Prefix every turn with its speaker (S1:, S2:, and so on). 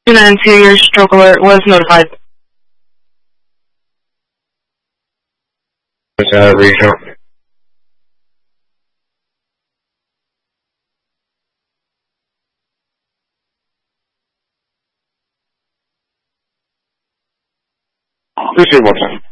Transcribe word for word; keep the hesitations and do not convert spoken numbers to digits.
S1: two nine two, your stroke alert was notified.
S2: Uh, regional. Please say one time.